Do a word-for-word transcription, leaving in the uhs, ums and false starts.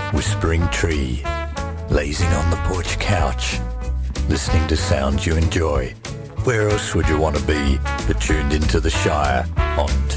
whispering tree, lazing on the porch couch, listening to sounds you enjoy. Where else would you want to be but tuned into the Shire on